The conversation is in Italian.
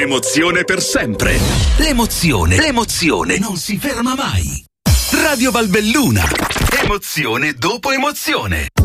Emozione per sempre. L'emozione non si ferma mai. Radio Valbelluna. Emozione dopo emozione.